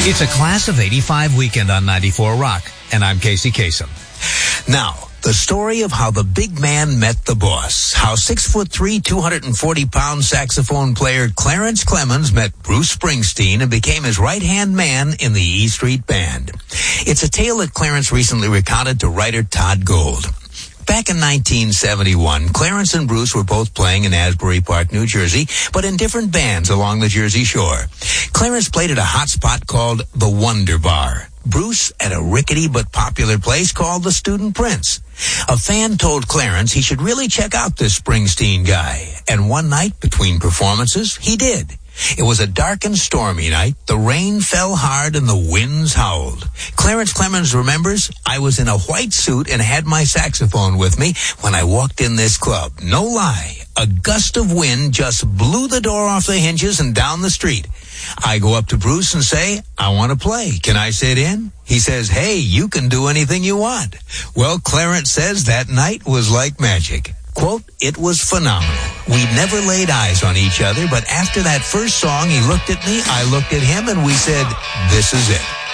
It's a Class of 85 weekend on 94 Rock, and I'm Casey Kasem. Now, the story of how the big man met the boss. How 6'3", 240-pound saxophone player Clarence Clemons met Bruce Springsteen and became his right-hand man in the E Street Band. It's a tale that Clarence recently recounted to writer Todd Gold. Back in 1971, Clarence and Bruce were both playing in Asbury Park, New Jersey, but in different bands along the Jersey Shore. Clarence played at a hot spot called the Wonder Bar. Bruce at a rickety but popular place called the Student Prince. A fan told Clarence he should really check out this Springsteen guy. And one night between performances, he did. It was a dark and stormy night. The rain fell hard and the winds howled. Clarence Clemons remembers, I was in a white suit and had my saxophone with me when I walked in this club. No lie, a gust of wind just blew the door off the hinges and down the street. I go up to Bruce and say, I want to play. Can I sit in? He says, hey, you can do anything you want. Well, Clarence says that night was like magic. Quote, it was phenomenal. We never laid eyes on each other, but after that first song, he looked at me, I looked at him, and we said, this is it.